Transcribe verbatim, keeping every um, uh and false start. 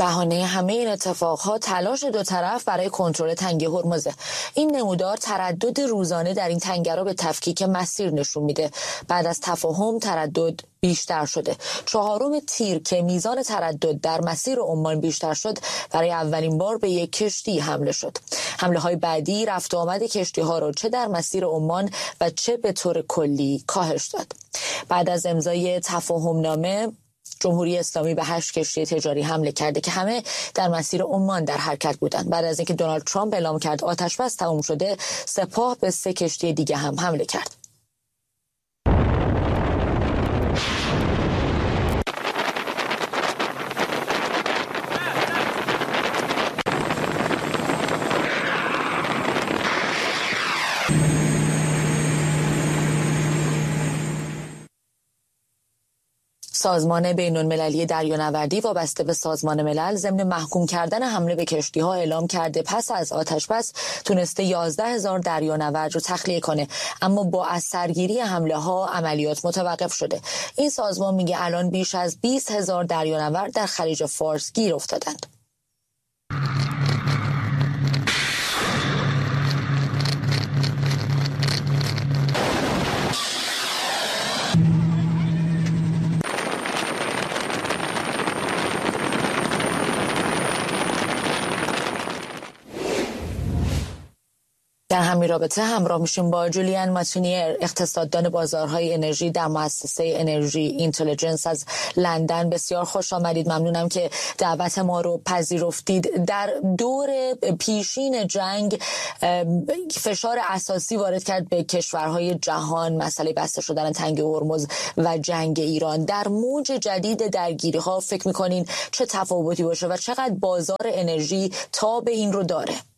بهانه همه این اتفاقها تلاش دو طرف برای کنترل تنگه هرمز. این نمودار تردد روزانه در این تنگه را به تفکیک مسیر نشون میده. بعد از تفاهم تردد بیشتر شده. چهارم تیر که میزان تردد در مسیر عمان بیشتر شد، برای اولین بار به یک کشتی حمله شد. حمله های بعدی رفت و آمد کشتی ها را چه در مسیر عمان و چه به طور کلی کاهش داد. بعد از امضای تفاهم نامه، جمهوری اسلامی به هشت کشتی تجاری حمله کرده که همه در مسیر عمان در حرکت بودند. بعد از اینکه دونالد ترامپ اعلام کرد آتش بس تمام شده، سپاه به سه کشتی دیگه هم حمله کرد. سازمان بین‌المللی دریانوردی وابسته به سازمان ملل ضمن محکوم کردن حمله به کشتی‌ها اعلام کرده پس از آتش‌بس تونسته یازده هزار دریانورد رو تخلیه کنه، اما با از سرگیری حمله‌ها عملیات متوقف شده. این سازمان میگه الان بیش از بیست هزار دریانورد در خلیج فارس گیر افتادند. در همین رابطه همراه میشیم با جولیان ماتینیر، اقتصاددان بازارهای انرژی در مؤسسه انرژی اینتلیجنس از لندن. بسیار خوش آمدید. ممنونم که دعوت ما رو پذیرفتید. در دور پیشین جنگ فشار اساسی وارد کرد به کشورهای جهان مسئله بسته شدن تنگه هرمز و جنگ ایران. در موج جدید درگیری ها فکر میکنین چه تفاوتی باشه و چقدر بازار انرژی تاب این رو داره؟